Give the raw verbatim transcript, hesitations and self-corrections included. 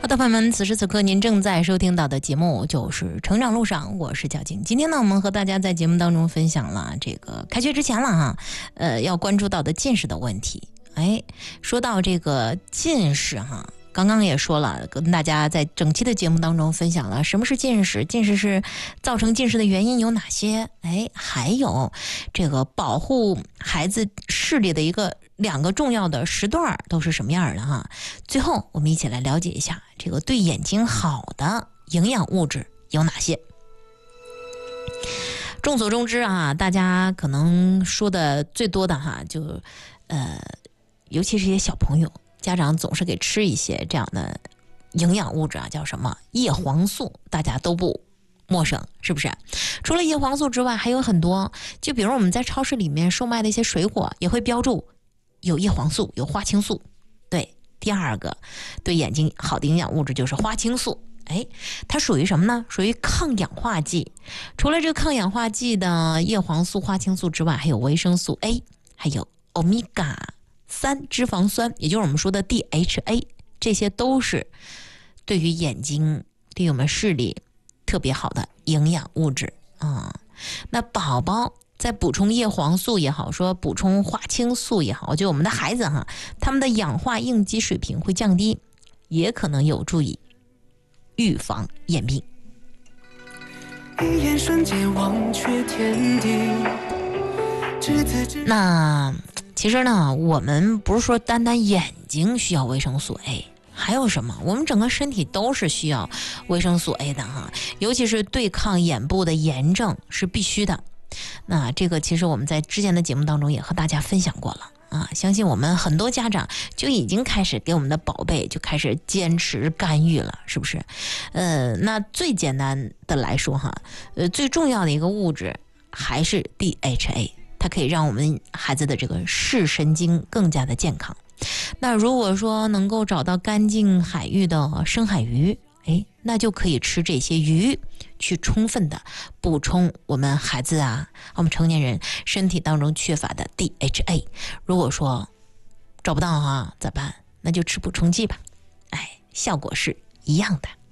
好的，朋友们，此时此刻您正在收听到的节目就是成长路上，我是小静。今天呢，我们和大家在节目当中分享了这个开学之前了哈，呃，要关注到的近视的问题。哎，说到这个近视哈，刚刚也说了，跟大家在整期的节目当中分享了什么是近视，近视是造成近视的原因有哪些？哎，还有这个保护孩子视力的一个两个重要的时段都是什么样的哈？最后我们一起来了解一下这个对眼睛好的营养物质有哪些。众所周知啊，大家可能说的最多的哈，就呃，尤其是一些小朋友，家长总是给吃一些这样的营养物质啊，叫什么叶黄素，大家都不陌生，是不是？除了叶黄素之外，还有很多，就比如我们在超市里面售卖的一些水果，也会标注有叶黄素，有花青素。对，第二个对眼睛好的营养物质就是花青素。哎，它属于什么呢？属于抗氧化剂。除了这个抗氧化剂的叶黄素、花青素之外，还有维生素 A， 还有欧米伽三脂肪酸，也就是我们说的 D H A， 这些都是对于眼睛、对于我们视力特别好的营养物质啊、嗯。那宝宝在补充叶黄素也好，说补充花青素也好，就我们的孩子哈，他们的氧化应激水平会降低，也可能有助于预防眼病。 一眼瞬间忘却天地。 那其实呢，我们不是说单单眼睛需要维生素 A， 还有什么？我们整个身体都是需要维生素 A 的哈，尤其是对抗眼部的炎症是必须的。那这个其实我们在之前的节目当中也和大家分享过了啊，相信我们很多家长就已经开始给我们的宝贝就开始坚持干预了，是不是？呃，那最简单的来说哈，呃，最重要的一个物质还是 D H A， 它可以让我们孩子的这个视神经更加的健康。那如果说能够找到干净海域的深海鱼，哎，那就可以吃这些鱼，去充分的补充我们孩子啊，我们成年人身体当中缺乏的 D H A。 如果说找不到啊，咋办？那就吃补充剂吧，哎，效果是一样的。